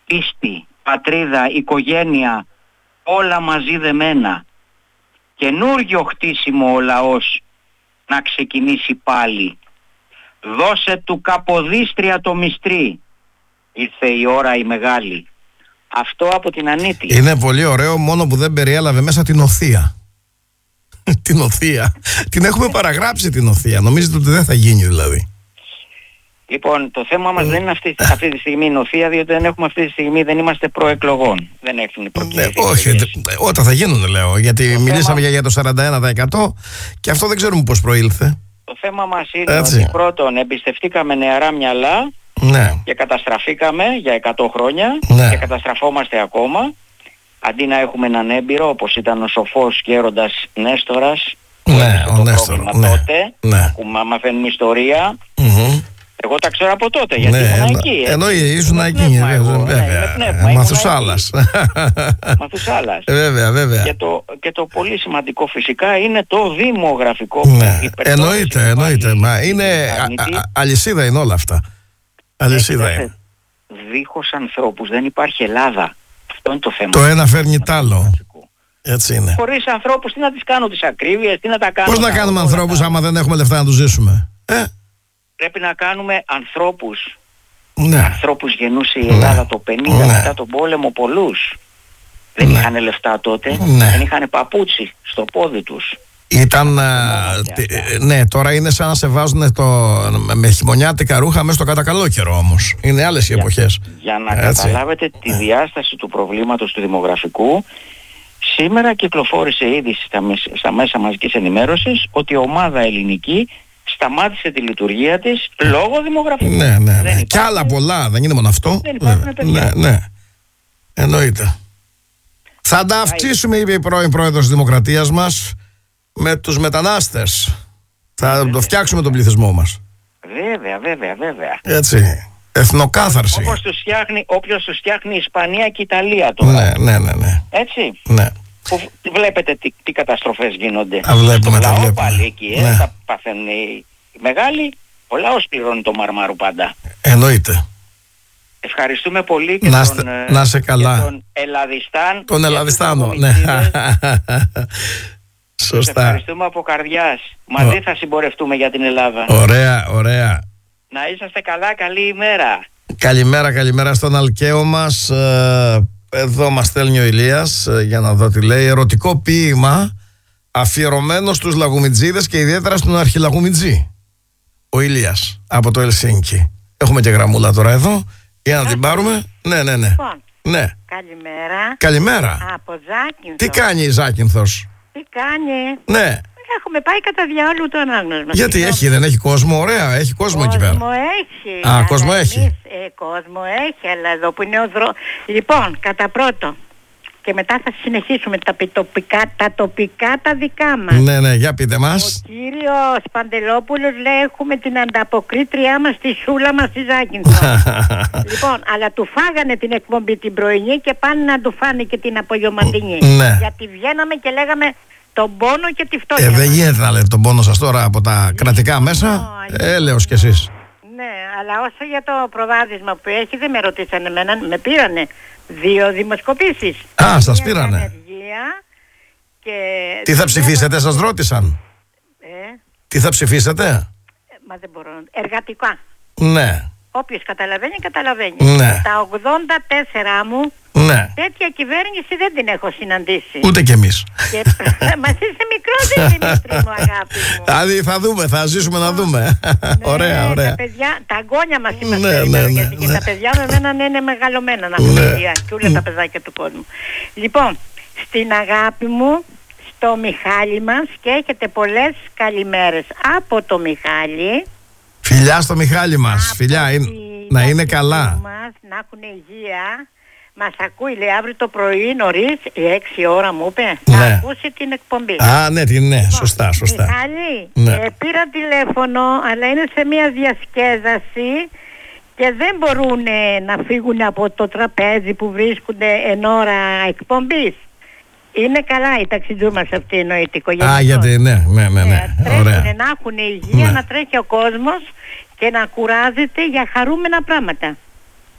πίστη, πατρίδα, οικογένεια, όλα μαζί δεμένα. Καινούργιο χτίσιμο ο λαός να ξεκινήσει πάλι. Δώσε του Καποδίστρια το μυστρί, ήρθε η ώρα η μεγάλη. Αυτό από την Ανίτη. Είναι πολύ ωραίο, μόνο που δεν περιέλαβε μέσα την οθεία. Την οθεία. Την έχουμε παραγράψει την οθεία. Νομίζετε ότι δεν θα γίνει δηλαδή? Λοιπόν, το θέμα μας δεν είναι αυτή τη στιγμή η νοθεία, διότι δεν έχουμε αυτή τη στιγμή, δεν είμαστε προεκλογών. Δεν έχουν οι προκλήσεις. Όχι, όταν θα γίνουν λέω, γιατί μιλήσαμε για το 41% και αυτό δεν ξέρουμε πώς προήλθε. Το θέμα μας είναι ότι πρώτον εμπιστευτήκαμε νεαρά μυαλά, ναι, και καταστραφήκαμε για 100 χρόνια, ναι, και καταστραφόμαστε ακόμα. Αντί να έχουμε έναν έμπειρο όπως ήταν ο σοφός γέροντας Νέστορας, ναι, το πρόβλημα τότε, που μαθαίνουμε ιστορία. Εγώ τα ξέρω από τότε, γιατί ήμουν εκεί. Εννοεί, ήσουν εκεί, βέβαια. Μαθουσάλας. Μαθουσάλας. Βέβαια. Και το πολύ σημαντικό φυσικά είναι το δημογραφικό. Εννοείται. Μα είναι αλυσίδα είναι όλα αυτά. Αλυσίδα είναι. Δίχως ανθρώπους δεν υπάρχει Ελλάδα. Αυτό είναι το θέμα. Το ένα φέρνει τ' άλλο. Έτσι είναι. Χωρίς ανθρώπους τι να τις κάνω τις ακρίβειες, τι να τα κάνω. Πώς να κάνουμε ανθρώπους άμα δεν έχουμε λεφτά να τους ζήσουμε? Πρέπει να κάνουμε ανθρώπους. Ναι. Ανθρώπους γεννούσε η Ελλάδα το 50 μετά τον πόλεμο πολλούς. Δεν είχαν λεφτά τότε, δεν είχαν παπούτσι στο πόδι τους. Ήταν, ναι, τώρα είναι σαν να σε βάζουν με χειμωνιάτικα ρούχα μέσα στο κατακαλό καιρό όμως. Είναι άλλες οι εποχές. Για να καταλάβετε τη διάσταση του προβλήματος του δημογραφικού, σήμερα κυκλοφόρησε ήδη στα μέσα μαζικής ενημέρωσης ότι η ομάδα ελληνική σταμάτησε τη λειτουργία της λόγω δημογραφικού. Ναι. Και άλλα πολλά, δεν είναι μόνο αυτό. Δεν υπάρχουν παιδιά. Ναι. Εννοείται. Θα τα αυξήσουμε, είπε η πρώην πρόεδρος της Δημοκρατίας μας, με τους μετανάστες. Θα το φτιάξουμε τον πληθυσμό μας. Βέβαια. Έτσι. Εθνοκάθαρση. Όποιος τους φτιάχνει η Ισπανία και η Ιταλία τώρα. Ναι. Έτσι. Ναι. Που βλέπετε τι καταστροφές γίνονται. Βλέπουμε τα βλέπουμε. Πάλι εκεί, θα παθαίνουν οι μεγάλοι. Ο λαός πληρώνει το μαρμάρου πάντα. Εννοείται. Ευχαριστούμε πολύ και να σε καλά. τον Ελλαδιστάν. Τον Ελλαδιστάνο, ναι. Σωστά. Ευχαριστούμε από καρδιάς. Μαζί θα συμπορευτούμε για την Ελλάδα. Ωραία. Να είσαστε καλά, καλή ημέρα. Καλημέρα στον Αλκαίο μας. Εδώ μας στέλνει ο Ηλίας, για να δω τι λέει. Ερωτικό ποίημα αφιερωμένο στους Λαγουμιτζίδες και ιδιαίτερα στον Αρχιλαγουμιτζή. Ο Ηλίας από το Ελσίνκι. Έχουμε και γραμμούλα τώρα εδώ. Για να την πάρουμε. Ναι. Ναι. Καλημέρα. Από Ζάκυνθο. Τι κάνει η Ζάκυνθος? Τι κάνει? Ναι. Έχουμε πάει κατά διάολου το ανάγνωσμα. Γιατί δεν έχει κόσμο? Ωραία, έχει κόσμο εκεί πέρα. Κόσμο έχει. Κόσμο έχει. Κόσμο έχει, αλλά εδώ που είναι ο δρόμος. Λοιπόν, κατά πρώτο. Και μετά θα συνεχίσουμε τα τοπικά τα δικά μας. Ναι, για πείτε μας. Ο κύριος Παντελόπουλος λέει έχουμε την ανταποκρίτριά μας στη Σούλα μας στη Ζάκυνθο. Λοιπόν, αλλά του φάγανε την εκπομπή την πρωινή και πάνε να του φάνε και την απογευματινή. Ναι. Γιατί βγαίναμε και λέγαμε τον πόνο και τη φτώχεια. Δεν γίνεται να λέτε τον πόνο σας τώρα από τα κρατικά μέσα. Έλεος κι εσείς. Ναι, αλλά όσο για το προβάδισμα που έχει δεν με ρωτήσανε εμένα, με πήρανε 2 δημοσκοπήσεις. Σας πήρανε. Και τι θα ψηφίσετε, σας ρώτησαν? Τι θα ψηφίσετε? Μα δεν μπορώ. Εργατικά. Ναι. Όποιος καταλαβαίνει. Ναι. Τα 84 μου, ναι, τέτοια κυβέρνηση δεν την έχω συναντήσει. Ούτε κι εμείς. Μας είσαι μικρός Δημήτρη μου, αγάπη μου. Δηλαδή θα δούμε, θα ζήσουμε να δούμε. Ωραία. Τα παιδιά, τα αγώνια μας είμαστε γιατί και τα παιδιά με εμένα είναι μεγαλωμένα να πούμε και όλα τα παιδάκια του κόσμου. Λοιπόν, στην αγάπη μου, στο Μιχάλη μας, και έχετε πολλές καλημέρες από το Μιχάλη. Φιλιά στο Μιχάλη μας. Φιλιά, να είναι καλά. Να έχουν υγεία. Μας ακούει, λέει, αύριο το πρωί νωρίς, 6 ώρα μου είπε, να ακούσει την εκπομπή. Ναι, σωστά. Μιχάλη, πήρα τηλέφωνο, αλλά είναι σε μια διασκέδαση και δεν μπορούν να φύγουν από το τραπέζι που βρίσκονται εν ώρα εκπομπής. Είναι καλά η ταξιτζού μας αυτή η νοητικό. Γιατί ναι. Τρέχουν να έχουν υγεία, να τρέχει ο κόσμος και να κουράζεται για χαρούμενα πράγματα.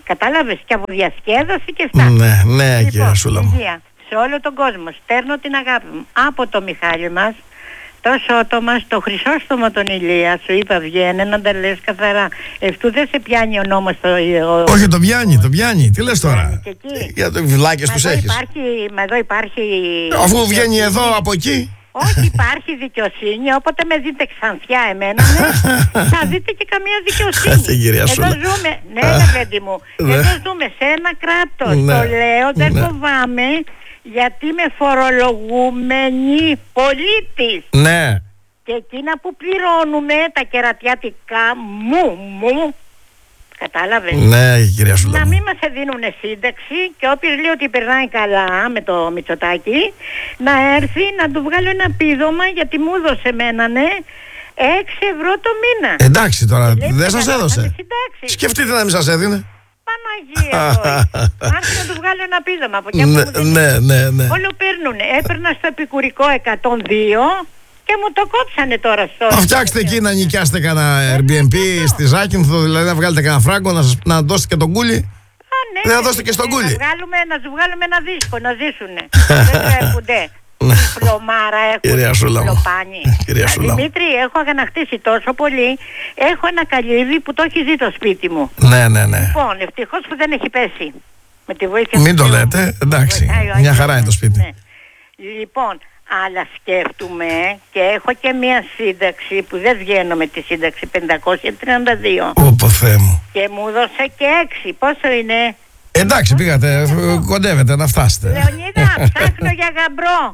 Κατάλαβες, και από διασκέδαση και αυτά. Ναι, ναι, Λοιπόν, κυρία Σούλα μου. υγεία σε όλο τον κόσμο. Στέρνω την αγάπη μου από το Μιχάλη μας, το Σώτο μας, το Χρυσόστομο τον Ηλία. Σου είπα, βγαίνε να τα λες καθαρά. Ευτού δεν σε πιάνει ο νόμος Όχι, το πιάνει. Τι λες τώρα? και εκεί. Για το βλάκες τους έχεις. Μα εδώ υπάρχει... Αφού βγαίνει εδώ από εκεί. Όχι, υπάρχει δικαιοσύνη. Όποτε με δείτε ξανθιά εμένα, ναι, θα δείτε και καμία δικαιοσύνη. Εδώ ζούμε, ναι, παιδί μου, εδώ ζούμε σε ένα κράτος. Το λέω, δεν φοβάμαι, γιατί είμαι φορολογούμενη πολίτης. Ναι. Και εκείνα που πληρώνουμε, τα κερατιάτικα μου, κατάλαβες. Ναι, κυρία Σούλα. Να μην μας δίνουν σύνταξη, και όποιος λέει ότι περνάει καλά με το Μητσοτάκη, να έρθει να του βγάλω ένα πείδωμα, γιατί μου έδωσε εμένα, ναι, 6 ευρώ το μήνα. Εντάξει τώρα, δεν σας έδωσε. Σκεφτείτε να μην σας έδινε. Παναγία τώρα. Άρχισε να του βγάλω ένα πείδωμα από εκεί. Ναι. Όλο παίρνουνε. Έπαιρνα στο επικουρικό 102 και μου το κόψανε τώρα στο... Φτιάξτε εκεί να νοικιάσετε κανένα Airbnb στη Ζάκυνθο, δηλαδή να βγάλετε κανένα φράγκο, να δώσετε και τον κούλι. Ναι, δεν θα δώσετε και στον κούλι. Να σου βγάλουμε ένα δίσκο, να ζήσουνε. Δεν τρέχουνε. Φλωμάρα έχουν, κυρία Σούλα μου. Δημήτρη, έχω αγανακτήσει τόσο πολύ. Έχω ένα καλύβι που το έχει ζει το σπίτι μου. Ναι. Λοιπόν, ευτυχώς που δεν έχει πέσει. Με τη βοήθεια. Μην το λέτε, εντάξει. Μια χαρά είναι το σπίτι. Ναι. Λοιπόν, αλλά σκέφτομαι και έχω και μια σύνταξη που δεν βγαίνω με τη σύνταξη 532. Ωπω Θεέ μου. Και μου δώσε και 6. Πόσο είναι? Εντάξει, πήγατε, κοντεύετε να φτάσετε. Λεωνίδα, ψάχνω για γαμπρό.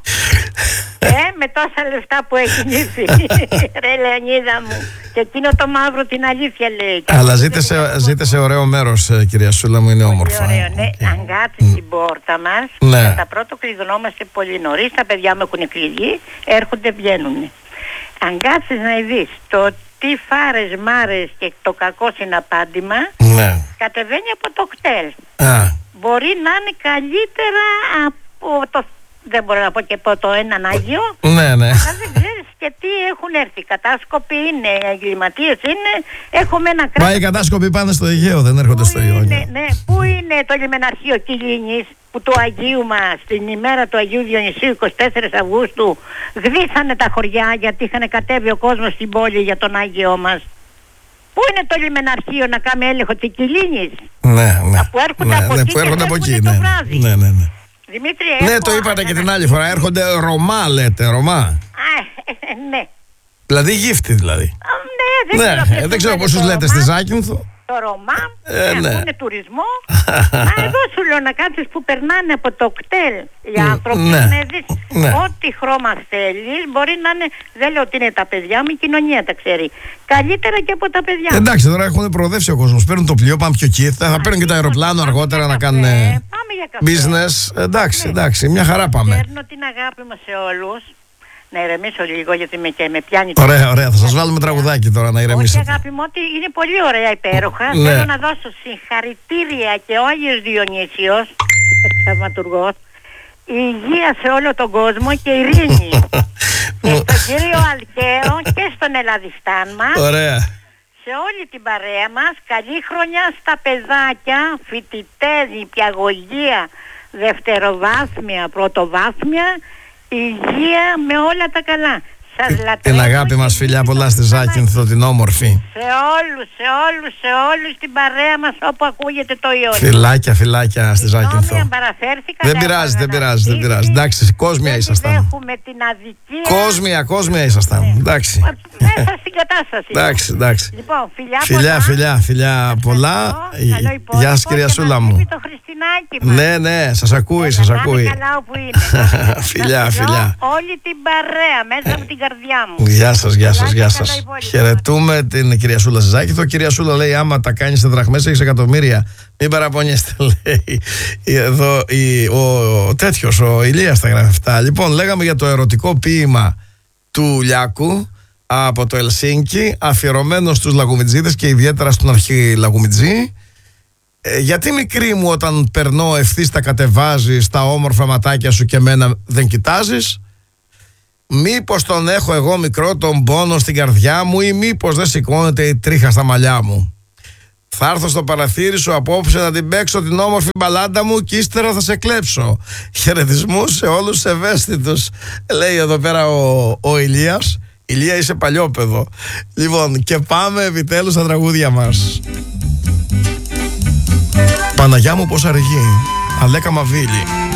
Με τόσα λεφτά που έχει νύφη. Ρε Λεωνίδα μου. Και εκείνο το μαύρο την αλήθεια λέει. Αλλά ζείτε σε ωραίο μέρος, κυρία Σούλα μου, είναι όμορφα. Ωραίο, ναι. Αν κάτσει στην πόρτα μας, κατά πρώτο κλειδωνόμαστε πολύ νωρίς. Τα παιδιά μου έχουν κλειδί, έρχονται, βγαίνουν. Αν κάτσεις να δεις το τι φάρες, μάρες και το κακό συναπάντημα, κατεβαίνει από το κτέλ. Μπορεί να είναι καλύτερα από το... Δεν μπορώ να πω και από το έναν Άγιο. Ναι. Αλλά δεν ξέρεις και τι έχουν έρθει. Κατάσκοποι είναι, εγκληματίες είναι. Έχουμε ένα κράτος. Μα οι κατάσκοποι πάνε στο Αιγαίο, δεν έρχονται στο Ιόνιο. Ναι. Πού είναι το λιμεναρχείο Κιλίνης, που του Αγίου μας την ημέρα του Αγίου Διονυσίου 24 Αυγούστου γδίσανε τα χωριά, γιατί είχαν κατέβει ο κόσμος στην πόλη για τον Άγιό μας. Πού είναι το λιμεναρχείο να κάνει έλεγχο της Κιλίνης? Ναι. Που έρχονται από εκεί το βράδυ. Ναι. Δημήτρη, ναι, το είπατε και την άλλη φορά. Έρχονται Ρωμά, λέτε, Ρωμά. Ναι. Δηλαδή γύφτη, δηλαδή. Ναι, δεν ξέρω πόσους λέτε στη Ζάκυνθο. Το Ρωμά, έχουν τουρισμό. Εδώ σου λέω να κάτσεις που περνάνε από το κτέλ οι άνθρωποι, να δεις ό,τι χρώμα θέλεις. Μπορεί να είναι, δεν λέω ότι είναι τα παιδιά μου, η κοινωνία τα ξέρει καλύτερα και από τα παιδιά μου. Εντάξει, τώρα έχουν προοδεύσει ο κόσμος. Παίρνουν το πλοίο, πάμε πιο εκεί. Θα παίρνουν και το αεροπλάνο αργότερα να κάνουν business. Εντάξει, μια χαρά πάμε. Παίρνω την αγάπη μας σε όλους. Να ηρεμήσω λίγο, γιατί με πιάνει. Ωραία, θα σας βάλουμε τραγουδάκι τώρα να ηρεμήσετε. Όχι, αγάπη μου, ότι είναι πολύ ωραία, υπέροχα. Θέλω να δώσω συγχαρητήρια και ο Άγιος Διονύσιος, θαυματουργός, υγεία σε όλο τον κόσμο και ειρήνη. Και στον κύριο Αλκαίο και στον Ελλαδιστάν μας. Ωραία. Σε όλη την παρέα μας, καλή χρονιά στα παιδάκια, φοιτητές, νηπιαγωγεία, δευτεροβάθμια, πρωτοβάθμια. Υγεία με όλα τα καλά. Σας λατρεύω. Την αγάπη μας, φιλιά πολλά στη Ζάκυνθο, την όμορφη. Σε όλους την παρέα μας, όπου ακούγεται το Ιόνιο. Φιλάκια στη Ζάκυνθο. Αν παραφέρθηκα, δεν πειράζει. Εντάξει, κόσμια ήσασταν. Έχουμε την αδικία. Κόσμια ήσασταν. Εντάξει. Μέσα στην κατάσταση. Εντάξει. Λοιπόν, φιλιά πολλά. Γεια σας, κυρία Σούλα μου. Ναι, σας ακούει. Φιλιά. Όλη την παρέα μέσα από την καρδιά μου. Γεια σας. Χαιρετούμε την κυρία Σούλα Ζάκυνθο. Κυρία Σούλα λέει: άμα τα κάνεις σε δραχμές έχεις εκατομμύρια. Μην παραπονιέστε, λέει. Εδώ ο Ηλίας τα γράφει αυτά. Λοιπόν, λέγαμε για το ερωτικό ποίημα του Λιάκου από το Ελσίνκι, αφιερωμένο στους Λαγουμιτζίδες και ιδιαίτερα στον αρχιλαγουμιτζή. Γιατί μικρή μου, όταν περνώ ευθύς τα κατεβάζεις, τα όμορφα ματάκια σου και μένα δεν κοιτάζεις? Μήπως τον έχω εγώ μικρό τον πόνο στην καρδιά μου, ή μήπως δεν σηκώνεται η τρίχα στα μαλλιά μου? Θα έρθω στο παραθύρι σου απόψε να την παίξω την όμορφη μπαλάντα μου και ύστερα θα σε κλέψω. Χαιρετισμούς σε όλους τους ευαίσθητους, λέει εδώ πέρα ο Ηλίας. Ηλία, είσαι παλιόπαιδο. Λοιπόν, και πάμε επιτέλους στα τραγούδια μας. Παναγιά μου πως αργεί, Αλέκα Μαβίλη.